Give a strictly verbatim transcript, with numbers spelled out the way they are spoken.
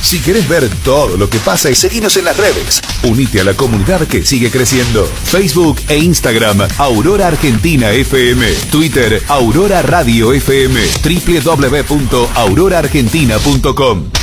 Si querés ver todo lo que pasa y seguinos en las redes, unite a la comunidad que sigue creciendo. Facebook e Instagram, Aurora Argentina F M. Twitter, Aurora Radio F M. doble u doble u doble u punto aurora argentina punto com.